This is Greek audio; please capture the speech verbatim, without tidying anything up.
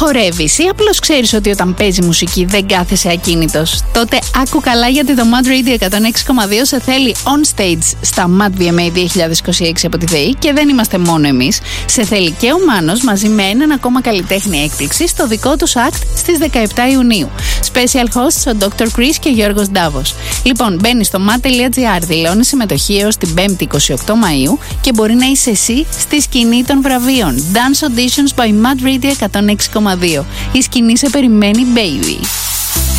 Χορεύεις ή απλώς ξέρεις ότι όταν παίζει μουσική δεν κάθεσαι ακίνητος? Τότε άκου καλά, γιατί το Mad Radio εκατόν έξι κόμμα δύο σε θέλει on stage στα Mad βι εμ έι δύο χιλιάδες είκοσι έξι από τη ΔΕΗ, και δεν είμαστε μόνο εμείς. Σε θέλει και ο Μάνος μαζί με έναν ακόμα καλλιτέχνη έκπληξη στο δικό τους act στις δεκαεπτά Ιουνίου. Special hosts ο ντόκτορ Chris και Γιώργος Ντάβος. Λοιπόν, μπαίνεις στο mad τελεία gr, δηλώνεις συμμετοχή έως την πέμπτη εικοστή ογδόη Μαΐου και μπορεί να είσαι εσύ στη σκηνή των βραβείων. Dance Auditions by Mad Radio εκατόν έξι κόμμα δύο. Η σκηνή σε περιμένει, baby.